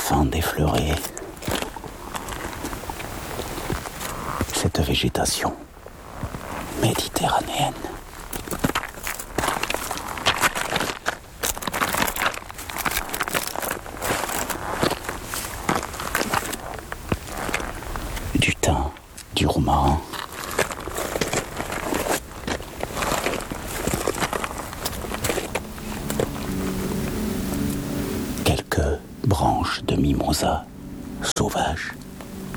enfin d'effleurer cette végétation méditerranéenne. Du thym, du romarin, quelques branches de mimosa sauvages.